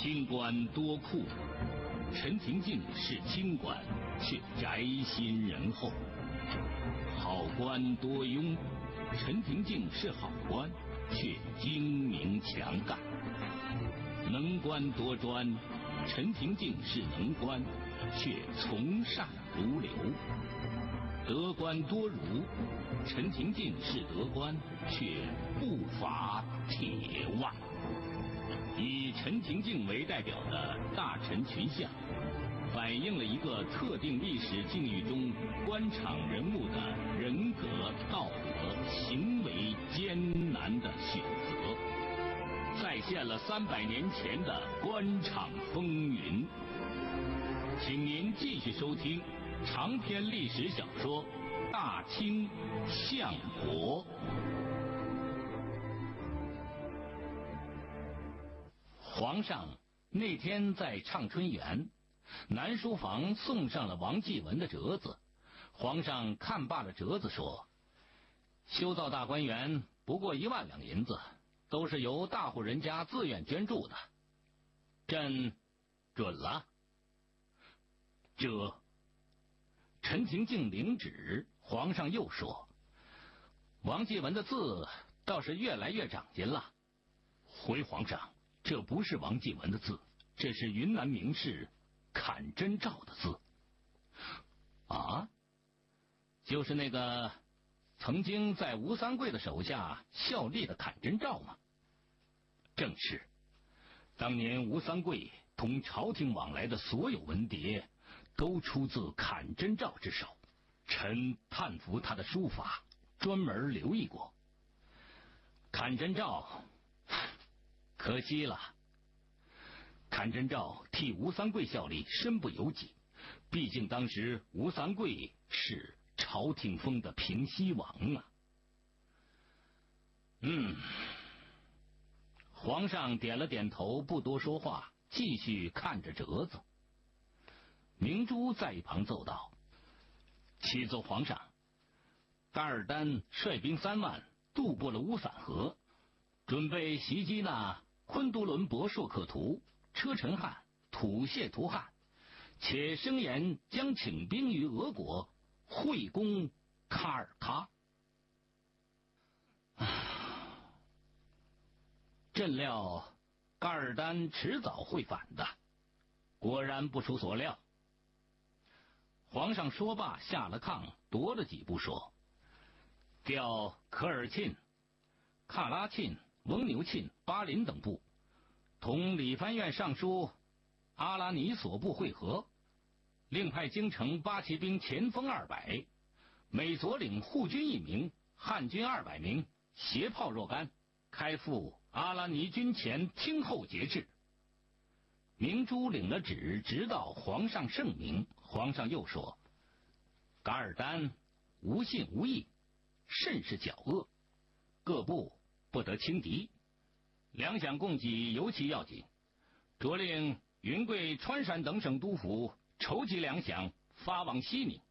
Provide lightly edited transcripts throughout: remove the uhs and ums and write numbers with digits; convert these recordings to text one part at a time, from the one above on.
清官多酷，陈廷敬是清官，却宅心仁厚；好官多庸，陈廷敬是好官，却精明强干；能官多专，陈廷敬是能官，却从善如流；得官多儒，陈廷敬是得官，却不乏铁腕。以陈廷敬为代表的大臣群像，反映了一个特定历史境遇中官场人物的人格、道德、行为艰难的选择，再现了300年前的官场风云。请您继续收听长篇历史小说《大清相国》。皇上那天在畅春园，南书房送上了王继文的折子。皇上看罢了折子，说：“修造大观园不过1万两银子，都是由大户人家自愿捐助的。朕准了。”这陈廷敬领旨，皇上又说：“王继文的字倒是越来越长进了。”回皇上，这不是王继文的字，这是云南名士侃真照的字。啊，就是那个曾经在吴三桂的手下效力的侃真照吗？正是，当年吴三桂同朝廷往来的所有文牒，都出自侃真照之手。臣叹服他的书法，专门留意过。侃真照，可惜了。侃真照替吴三桂效力，身不由己。毕竟当时吴三桂是朝廷封的平西王啊。皇上点了点头，不多说话，继续看着折子。明珠在一旁奏道：“启奏皇上，噶尔丹率兵3万渡过了乌伞河，准备袭击那昆都伦博硕克图、车臣汗、土谢图汗，且声言将请兵于俄国，会攻喀尔喀。”朕料噶尔丹迟早会反的，果然不出所料。皇上说罢，下了炕，踱了几步，说：“调科尔沁、喀拉沁、翁牛沁、巴林等部，同理藩院尚书阿拉尼索部会合，另派京城八旗兵前锋200，每左领护军1名，汉军200名，携炮若干，开赴阿拉尼军前听候节制。”明珠领了旨，直到皇上圣明。皇上又说：“噶尔丹无信无义，甚是狡恶，各部不得轻敌，粮饷供给尤其要紧，着令云贵、川陕等省督府筹集粮饷，发往西宁。”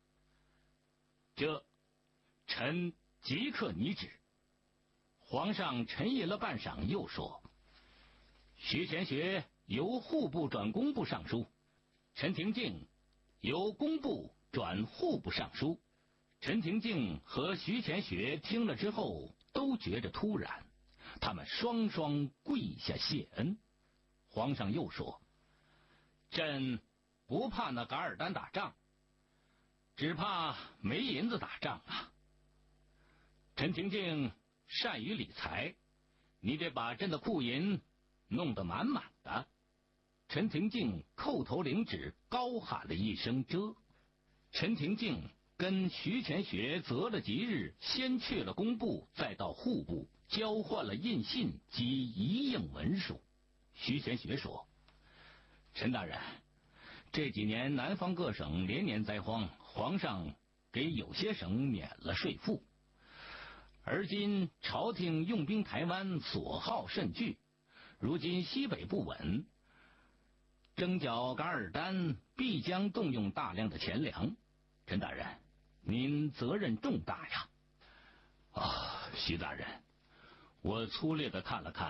这臣即刻拟旨。皇上沉吟了半晌，又说：“徐乾学由户部转工部尚书，陈廷敬由工部转户部尚书。”陈廷敬和徐乾学听了之后，都觉着突然，他们双双跪下谢恩。皇上又说：“朕不怕那噶尔丹打仗，只怕没银子打仗啊。陈廷敬善于理财，你得把朕的库银弄得满满的。”陈廷敬叩头领旨，高喊了一声“遮”。陈廷敬跟徐乾学择了吉日，先去了工部，再到户部，交换了印信及一应文书。徐乾学说：“陈大人，这几年南方各省连年灾荒，皇上给有些省免了税赋，而今朝廷用兵台湾，所耗甚巨，如今西北不稳，征剿噶尔丹必将动用大量的钱粮。陈大人，您责任重大呀。”“徐大人，我粗略的看了看